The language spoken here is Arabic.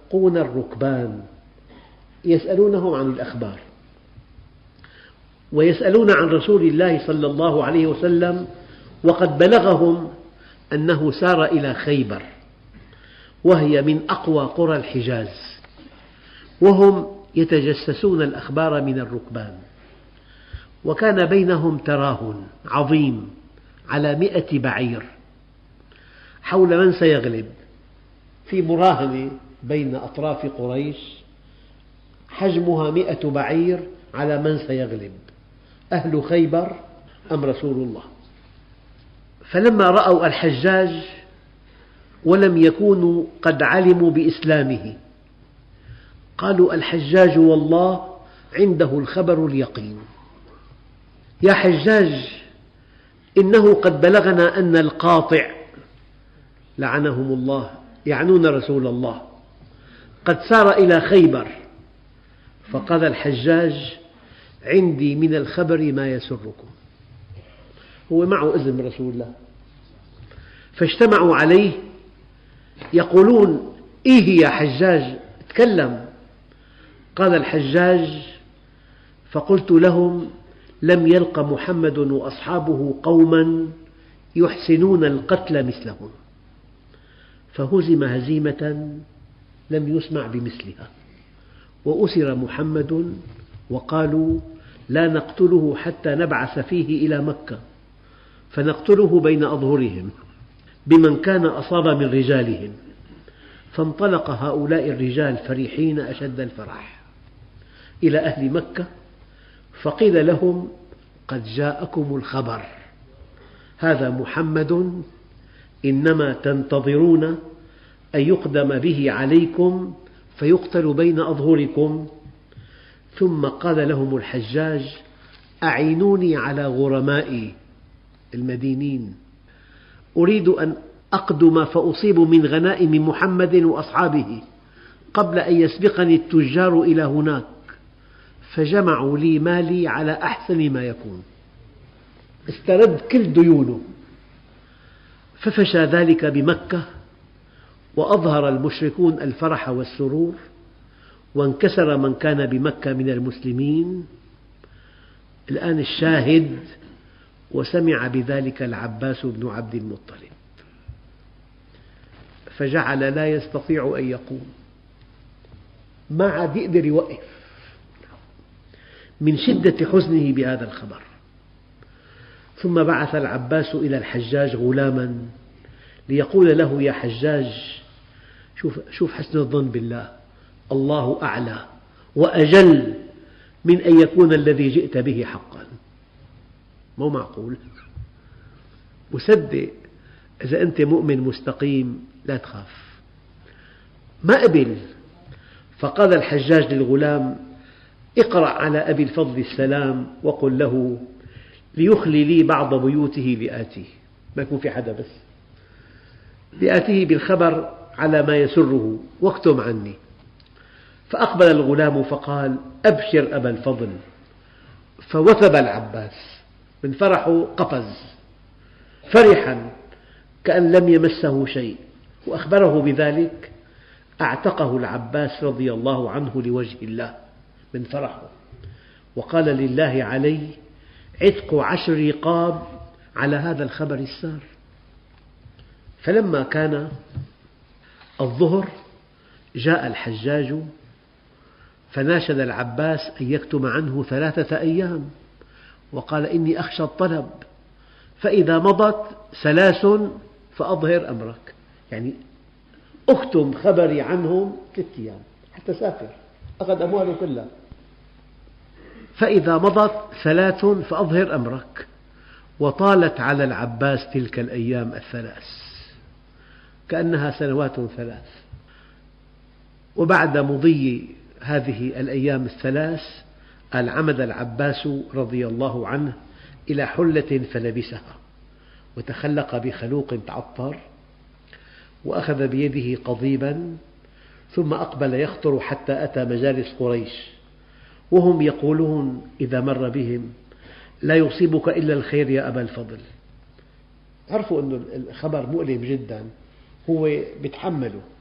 يرقون الركبان يسألونهم عن الأخبار، ويسألون عن رسول الله صلى الله عليه وسلم، وقد بلغهم أنه سار إلى خيبر وهي من أقوى قرى الحجاز، وهم يتجسسون الأخبار من الركبان. وكان بينهم تراهن عظيم على 100 بعير حول من سيغلب، في مراهنة بين أطراف قريش حجمها 100 بعير على من سيغلب، أهل خيبر أم رسول الله. فلما رأوا الحجاج ولم يكونوا قد علموا بإسلامه قالوا: الحجاج والله عنده الخبر اليقين. يا حجاج، إنه قد بلغنا أن القاطع لعنهم الله يعنون رسول الله قد سار إلى خيبر. فقال الحجاج: عندي من الخبر ما يسركم. هو معه إذن من رسول الله، فاجتمعوا عليه يقولون: إيه يا حجاج تكلم. قال الحجاج: فقلت لهم: لم يلق محمد وأصحابه قوما يحسنون القتل مثلهم، فهزم هزيمة لم يسمع بمثلها، وأسر محمد وقالوا: لا نقتله حتى نبعث فيه إلى مكة فنقتله بين أظهرهم بمن كان أصاب من رجالهم. فانطلق هؤلاء الرجال فرحين أشد الفرح إلى أهل مكة، فقيل لهم: قد جاءكم الخبر، هذا محمد إنما تنتظرون أن يقدم به عليكم فيقتل بين أظهركم. ثم قال لهم الحجاج: أعينوني على غرمائي المدينين، أريد أن أقدم فأصيب من غنائم محمد وأصحابه قبل أن يسبقني التجار إلى هناك. فجمعوا لي مالي على أحسن ما يكون، استرد كل ديونه. ففشى ذلك بمكة، وأظهر المشركون الفرح والسرور، وانكسر من كان بمكة من المسلمين. الآن الشاهد: وسمع بذلك العباس بن عبد المطلب، فجعل لا يستطيع أن يقوم، ما عاد يقدر يوقف من شدة حزنه بهذا الخبر. ثم بعث العباس إلى الحجاج غلاما ليقول له: يا حجاج، شوف حسن الظن بالله، الله أعلى وأجل من أن يكون الذي جئت به حقا. مو معقول، وصدق إذا أنت مؤمن مستقيم لا تخاف. ما قبل. فقال الحجاج للغلام: اقرأ على أبي الفضل السلام وقل له ليخلي لي بعض بيوته لآتيه، ما يكون في حدا بس، لآتيه بالخبر على ما يسره واكتم عني. فأقبل الغلام فقال: أبشر أبا الفضل. فوثب العباس من فرحه، قفز فرحا كأن لم يمسه شيء، وأخبره بذلك. أعتقه العباس رضي الله عنه لوجه الله من فرحه، وقال: لله علي عتق 10 رقاب على هذا الخبر السار. فلما كان الظهر جاء الحجاج فناشد العباس أن يكتم عنه 3 أيام، وقال: إني أخشى الطلب، فإذا مضت 3 فأظهر أمرك، يعني أكتم خبري عنهم 3 أيام حتى سافر، أخذ أمواله كلها. فإذا مضت 3 فأظهر أمرك. وطالت على العباس تلك الأيام 3 كأنها سنوات 3. وبعد مضي هذه الأيام 3 قال: عمد العباس رضي الله عنه إلى حلة فلبسها، وتخلق بخلوق تعطر، وأخذ بيده قضيبا، ثم أقبل يخطر حتى أتى مجالس قريش، وهم يقولون إذا مر بهم: لا يصيبك إلا الخير يا أبا الفضل. عرفوا أن الخبر مؤلم جدا، هو يتحمله.